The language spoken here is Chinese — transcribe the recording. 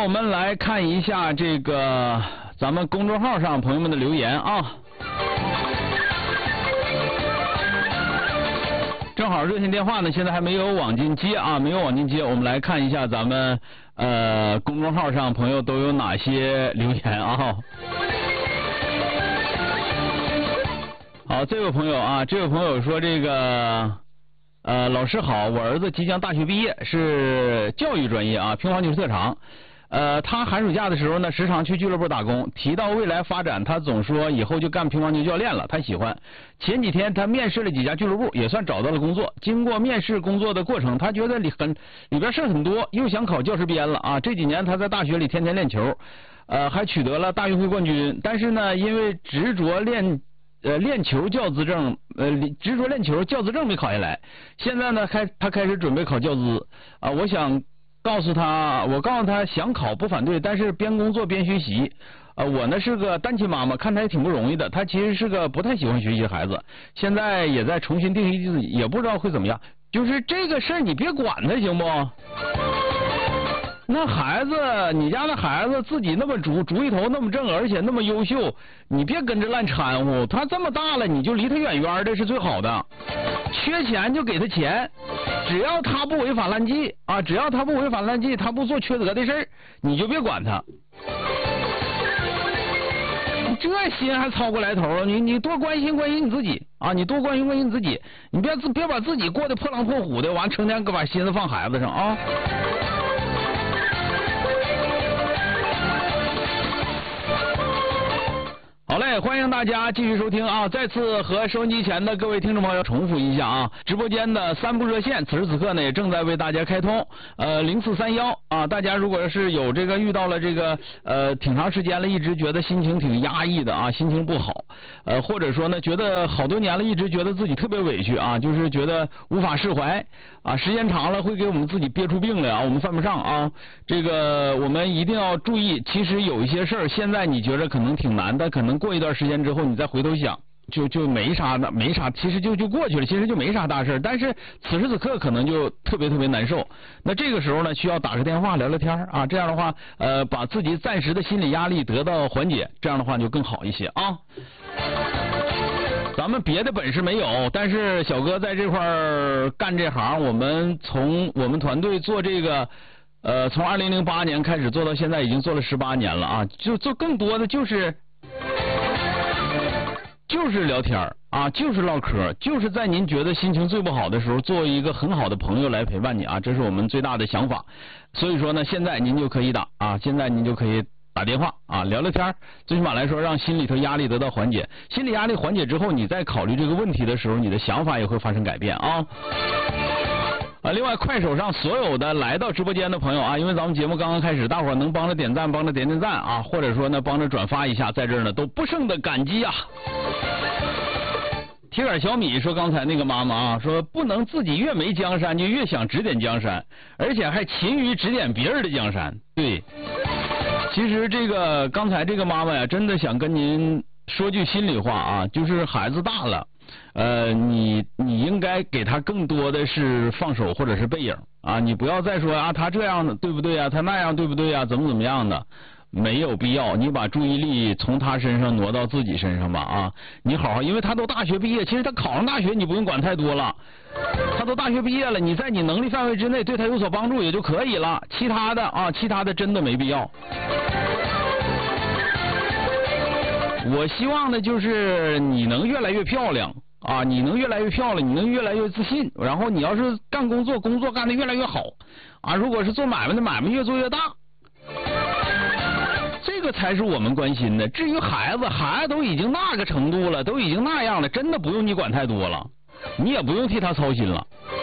我们来看一下这个咱们公众号上朋友们的留言啊。正好热线电话呢，现在还没有网进接啊，没有网进接。我们来看一下咱们公众号上朋友都有哪些留言啊。好，这位朋友啊，这位朋友说这个老师好，我儿子即将大学毕业，是教育专业啊，乒乓球特长。他寒暑假的时候呢，时常去俱乐部打工。提到未来发展，他总说以后就干乒乓球教练了，他喜欢。前几天他面试了几家俱乐部，也算找到了工作。经过面试工作的过程，他觉得里边事很多，又想考教师编了啊。这几年他在大学里天天练球，还取得了大运会冠军。但是呢，因为执着练球教资证，执着练球教资证没考下来。现在呢，他开始准备考教资啊。我告诉他想考不反对，但是边工作边学习。我呢是个单亲妈妈，看他也挺不容易的。他其实是个不太喜欢学习的孩子，现在也在重新定义自己，也不知道会怎么样。就是这个事儿你别管他行不？那孩子，你家那孩子自己那么主意头那么正，而且那么优秀，你别跟着乱掺和。他这么大了，你就离他远远的是最好的。缺钱就给他钱，只要他不违法乱纪啊，只要他不违法乱纪，他不做缺德的事儿，你就别管他。这心还操过来头，你多关心关心你自己啊！你多关心关心你自己，你别把自己过得破狼破虎的，完成天把心思放孩子上啊！好嘞，欢迎大家继续收听啊！再次和收音机前的各位听众朋友重复一下啊，直播间的3部热线此时此刻呢也正在为大家开通，0431啊，大家如果是有这个遇到了这个挺长时间了，一直觉得心情挺压抑的啊，心情不好，或者说呢觉得好多年了，一直觉得自己特别委屈啊，就是觉得无法释怀啊，时间长了会给我们自己憋出病来啊，我们犯不上啊，这个我们一定要注意。其实有一些事儿，现在你觉得可能挺难的，可能过一段时间之后你再回头想，就没啥，其实就过去了，其实就没啥大事，但是此时此刻可能就特别难受。那这个时候呢，需要打个电话聊聊天啊，这样的话把自己暂时的心理压力得到缓解，这样的话就更好一些啊。咱们别的本事没有，但是小哥在这块干这行，我们团队做这个从2008年开始做到现在，已经做了18年了啊，就做更多的就是聊天啊，就是唠嗑，就是在您觉得心情最不好的时候，做一个很好的朋友来陪伴你啊，这是我们最大的想法。所以说呢，现在您就可以打电话啊，聊聊天，最起码来说让心里头压力得到缓解。心理压力缓解之后，你再考虑这个问题的时候，你的想法也会发生改变啊。另外快手上所有的来到直播间的朋友啊，因为咱们节目刚刚开始，大伙儿能帮着点赞，帮着点赞啊，或者说呢帮着转发一下，在这儿呢都不胜的感激啊。铁杆小米说，刚才那个妈妈啊，说不能自己越没江山就越想指点江山，而且还勤于指点别人的江山。对，其实这个刚才这个妈妈呀，真的想跟您说句心里话啊，就是孩子大了，你应该给他更多的是放手或者是背影啊，你不要再说啊他这样的对不对啊，他那样对不对啊，怎么样的。没有必要，你把注意力从他身上挪到自己身上吧啊！你好好，因为他都大学毕业，其实他考上大学你不用管太多了，他都大学毕业了，你在你能力范围之内对他有所帮助也就可以了，其他的真的没必要。我希望的就是你能越来越漂亮啊，你能越来越漂亮，你能越来越自信，然后你要是干工作干得越来越好啊，如果是做买卖的买卖越做越大。这个才是我们关心的。至于孩子都已经那个程度了，都已经那样了，真的不用你管太多了，你也不用替他操心了。